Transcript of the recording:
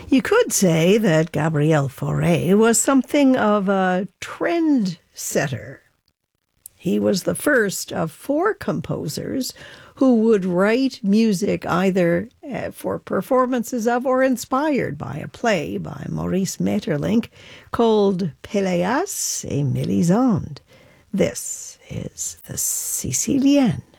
You could say that Gabriel Fauré was something of a trend setter. He was the first of four composers who would write music either for performances of or inspired by a play by Maurice Maeterlinck called Péléas et Mélisande. This is the Sicilienne.